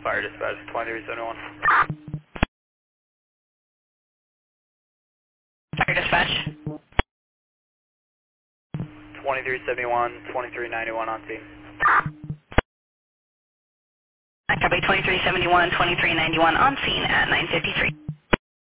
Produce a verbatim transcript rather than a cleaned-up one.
Fire dispatch, twenty-three seventy-one. Fire dispatch. twenty-three seventy-one, twenty-three ninety-one on scene. I copy twenty-three seventy-one, twenty-three ninety-one on scene at nine fifty-three.